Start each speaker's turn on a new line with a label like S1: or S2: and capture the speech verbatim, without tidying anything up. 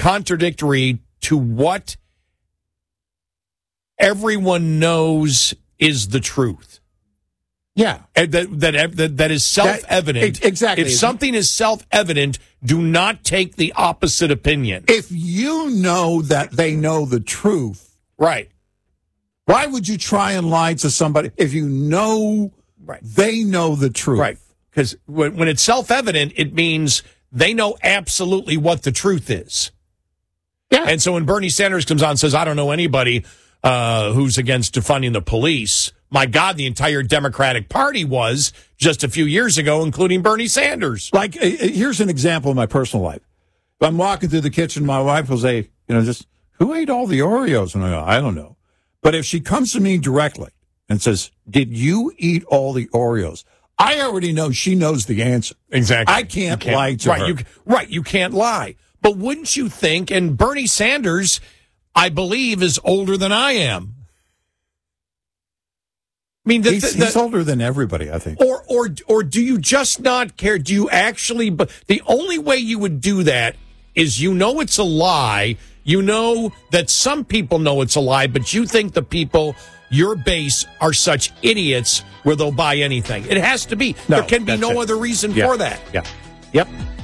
S1: contradictory to what everyone knows is the truth.
S2: Yeah.
S1: And that, that, that, that is self-evident.
S2: That, exactly.
S1: If something is self-evident, do not take the opposite opinion.
S2: If you know that they know the truth,
S1: right,
S2: why would you try and lie to somebody if you know
S1: right.
S2: they know the truth?
S1: Right. Because when, when it's self-evident, it means they know absolutely what the truth is.
S2: Yeah.
S1: And so when Bernie Sanders comes on and says, I don't know anybody uh, who's against defunding the police, my God, the entire Democratic Party was just a few years ago, including Bernie Sanders.
S2: Like, uh, here's an example of my personal life. If I'm walking through the kitchen, my wife will say, you know, just, who ate all the Oreos? And I go, I don't know. But if she comes to me directly and says, did you eat all the Oreos? I already know she knows the answer.
S1: Exactly.
S2: I can't,
S1: can't
S2: lie to
S1: right,
S2: her.
S1: You, right, you can't lie. But wouldn't you think, and Bernie Sanders, I believe, is older than I am. I mean, the,
S2: he's,
S1: the, the,
S2: he's older than everybody, I think.
S1: Or, or, or do you just not care? Do you actually? But the only way you would do that is you know it's a lie. You know that some people know it's a lie, but you think the people, your base, are such idiots where they'll buy anything. It has to be.
S2: No,
S1: there can be no
S2: it.
S1: other reason
S2: yeah.
S1: for that.
S2: Yeah. Yep.